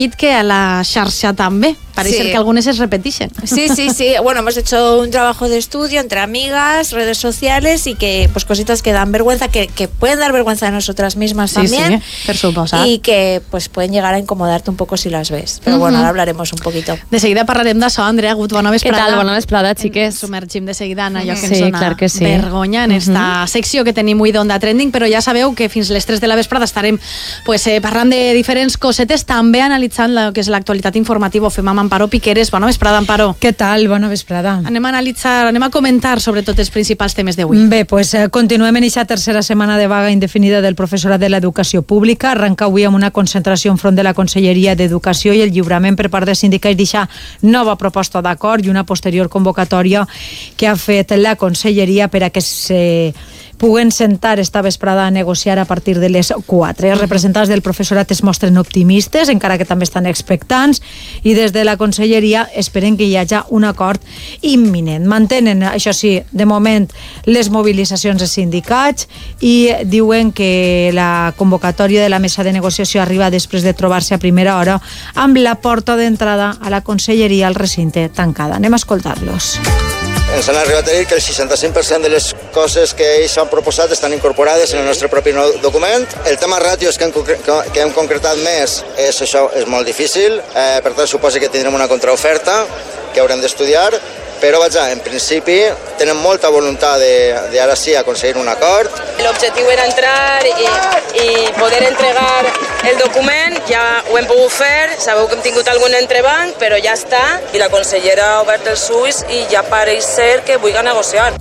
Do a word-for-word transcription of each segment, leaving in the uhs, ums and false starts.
que a la xarxa també. Parece sí. ser que algunas se repetixen. Sí, sí, sí. Bueno, hemos hecho un trabajo de estudio entre amigas, redes sociales y que, pues, cositas que dan vergüenza, que, que pueden dar vergüenza a nosotras mismas sí, también. Sí, per suposar. Y que, pues, pueden llegar a incomodarte un poco si las ves. Pero uh-huh. bueno, ahora hablaremos un poquito. De seguida parlarem d'això, Andrea Gut. Bona vesprada. Què tal? Bona vesprada, xiques. Submergim de seguida en allò que sí, ens dona clar que sí. vergonya en esta uh-huh. secció que tenim avui d'Onda Trending, però ja sabeu que fins les tres de la vesprada estarem pues, eh, parlant de diferents cosetes, també analitzant el que és l'actualitat informativa. Ho fem amb Amparo Piqueres. Bona vesprada, Amparo. Què tal? Bona vesprada. Anem a analitzar, anem a comentar sobretot els principals temes d'avui. Bé, pues, eh, continuem en aquesta tercera setmana de vaga indefinida del professorat de l'educació pública. Arrenca avui amb una concentració enfront de la Conselleria d'Educació i el lliurament per part de sindicats d'eixa nova proposta d'acord i una posterior convocatòria que ha fet la Conselleria per a que se puguen sentar esta vesprada a negociar a partir de les quatre. Els representants del professorat es mostren optimistes, encara que també estan expectants, i des de la Conselleria esperen que hi hagi un acord imminent. Mantenen, això sí, de moment, les mobilitzacions dels sindicats i diuen que la convocatòria de la mesa de negociació arriba després de trobar-se a primera hora amb la porta d'entrada a la Conselleria al recinte tancada. Anem a escoltar-los. Ens han arribat a dir que el seixanta-cinc per cent de les coses que ells han proposat estan incorporades en el nostre propi document. El tema ràtios que hem, que hem concretat més és, això és molt difícil, eh, per tant suposa que tindrem una contraoferta que haurem d'estudiar, però vaja, en principi tenen molta voluntat de, de ara sí aconseguir un acord. L'objectiu era entrar i, i poder entregar el document, ja ho hem pogut fer, sabeu que hem tingut algun entrebanc, però ja està, i la consellera ha obert els ulls i ja pareix ser que vulgui negociar.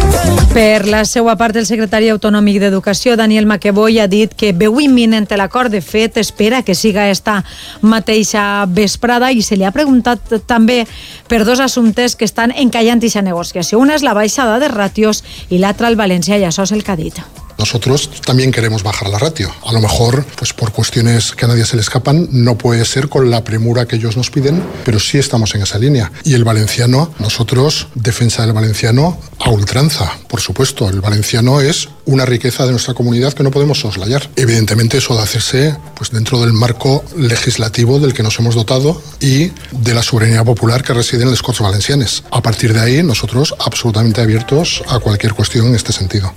Per la seva part, el secretari autonòmic d'Educació, Daniel Maqueboy, ha dit que veu imminent l'acord. De fet, espera que siga esta mateixa vesprada, i se li ha preguntat també per dos assumptes que estan encallant aquesta negociació. Una és la baixada de ràtios i l'altra el València, i això és el que ha dit. Nosotros también queremos bajar la ratio. A lo mejor, pues por cuestiones que a nadie se le escapan, no puede ser con la premura que ellos nos piden, pero sí estamos en esa línea. Y el valenciano, nosotros, defensa del valenciano a ultranza, por supuesto. El valenciano es una riqueza de nuestra comunidad que no podemos soslayar. Evidentemente eso de hacerse pues, dentro del marco legislativo del que nos hemos dotado y de la soberanía popular que reside en les Corts Valencianes. A partir de ahí, nosotros absolutamente abiertos a cualquier cuestión en este sentido.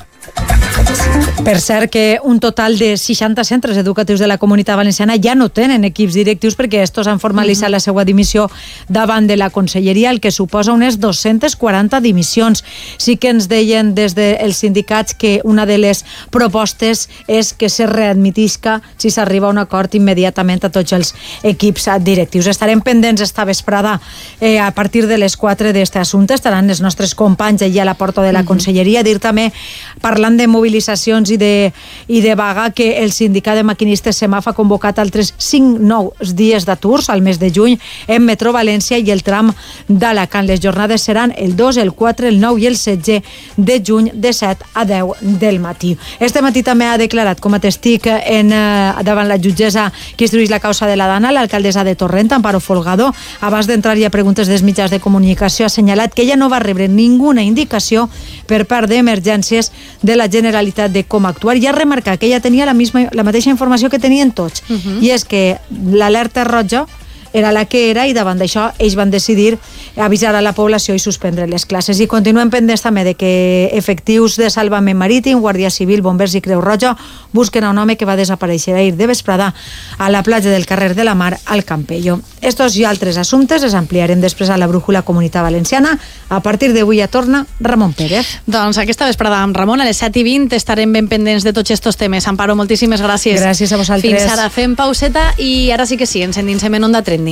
Per cert que un total de seixanta centres educatius de la Comunitat Valenciana ja no tenen equips directius perquè estos han formalitzat la seva dimissió davant de la Conselleria, el que suposa unes dos-centes quaranta dimissions. Sí que ens deien des dels sindicats que una de les propostes és que se readmitisca si s'arriba a un acord immediatament a tots els equips directius. Estarem pendents esta vesprada eh, a partir de les quatre d'este assumpte. Estaran els nostres companys allà a la porta de la Conselleria. Dir també, parlant de mobilitzacions i de, i de vaga, que el sindicat de maquinistes SEMAF ha convocat altres cinc nous dies d'aturs al mes de juny en Metro València i el tram d'Alacant. Les jornades seran el dos, el quatre, el nou i el setze de juny de set a deu del matí. Este matí també ha declarat com a testig en, eh, davant la jutgessa que instrueix la causa de la Dana, l'alcaldessa de Torrent, Amparo Folgado. Abans d'entrar ja a preguntes dels mitjans de comunicació, ha assenyalat que ella no va rebre ninguna indicació per part d'emergències de la Generalitat de com actuar, i ha remarcat que ella tenia la, misma, la mateixa informació que tenien tots, uh-huh. i és que l'alerta roja era la que era, i davant d'això ells van decidir avisar a la població i suspendre les classes. I continuem pendents també de que efectius de salvament marítim, Guàrdia Civil, Bombers i Creu Roja busquen a un home que va desaparèixer ahir de vesprada a la platja del carrer de la Mar al Campello. Estos i altres assumptes els ampliarem després a la Brújula Comunitat Valenciana. A partir d'avui ja torna Ramon Pérez. Doncs aquesta vesprada amb Ramon a les set i vint estarem ben pendents de tots estos temes. Amparo, moltíssimes gràcies. Gràcies a vosaltres. Fins ara fem pauseta i ara sí que sí, ens endinsem en Onda Trending.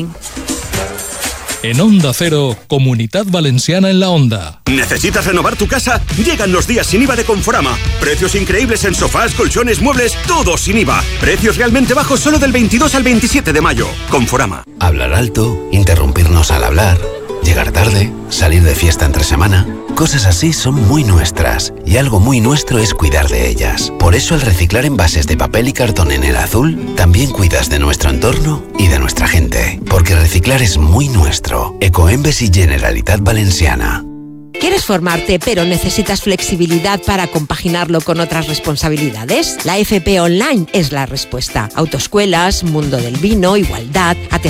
En Onda Cero, Comunidad Valenciana en la Onda. ¿Necesitas renovar tu casa? Llegan los días sin I V A de Conforama. Precios increíbles en sofás, colchones, muebles, todo sin I V A. Precios realmente bajos solo del veintidós al veintisiete de mayo. Conforama. Hablar alto, interrumpirnos al hablar, llegar tarde, salir de fiesta entre semana. Cosas así son muy nuestras, y algo muy nuestro es cuidar de ellas. Por eso al reciclar envases de papel y cartón en el azul, también cuidas de nuestro entorno y de nuestra gente. Porque reciclar es muy nuestro. Ecoembes y Generalitat Valenciana. ¿Quieres formarte pero necesitas flexibilidad para compaginarlo con otras responsabilidades? La F P Online es la respuesta. Autoescuelas, mundo del vino, igualdad, atención